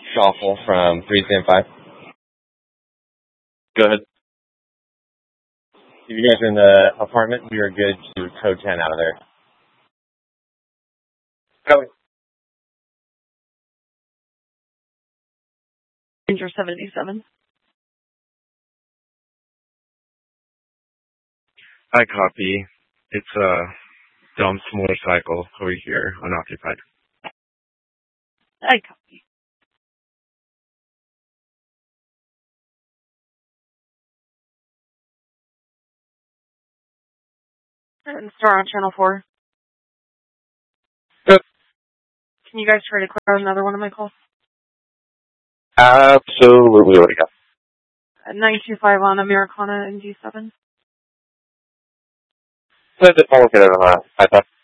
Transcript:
Shuffle from 375. Go ahead. If you guys are in the apartment, we are good to code 10 out of there. Go. Ranger 77. I copy. It's a Dom's motorcycle over here, unoccupied. I copy. And Star on Channel 4. Good. Can you guys try to clear out another one of my calls? Absolutely. What do you got? 925 on Americana and D7. I'll look at it on iPad.